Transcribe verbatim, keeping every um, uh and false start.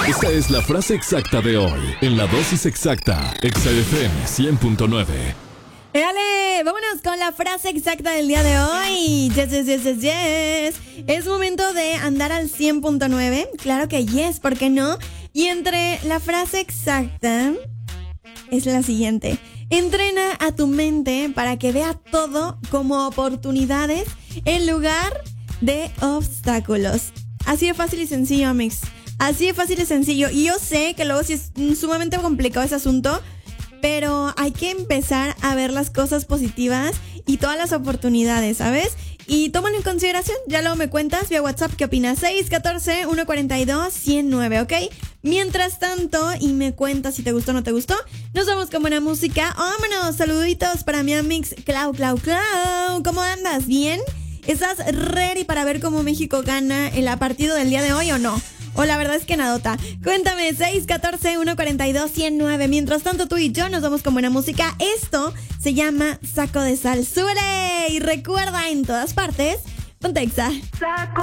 Esta es la frase exacta de hoy, en la dosis exacta, Exa F M cien punto nueve. ¡Dale! Vámonos con la frase exacta del día de hoy. Yes, yes, yes, yes, yes. Es momento de andar al cien punto nueve. Claro que yes, ¿por qué no? Y entre la frase exacta es la siguiente. Entrena a tu mente para que vea todo como oportunidades en lugar de obstáculos. Así de fácil y sencillo, amigos. Así de fácil y sencillo. Y yo sé que luego sí es sumamente complicado ese asunto, pero hay que empezar a ver las cosas positivas y todas las oportunidades, ¿sabes? Y tómalo en consideración. Ya luego me cuentas vía WhatsApp qué opinas. seis uno cuatro, uno cuatro dos, uno cero nueve, ¿ok? Mientras tanto, y me cuentas si te gustó o no te gustó, nos vamos con buena música. ¡Vámonos! Saluditos para mi amix Clau, Clau, Clau. ¿Cómo andas? ¿Bien? ¿Estás ready para ver cómo México gana en la partido del día de hoy o no? O la verdad es que nadota. Cuéntame, seis uno cuatro, uno cuatro dos, uno cero nueve. Mientras tanto, tú y yo nos vamos con buena música. Esto se llama Saco de Sal. ¡Súbele! Y recuerda, en todas partes, ponte Exa. Saco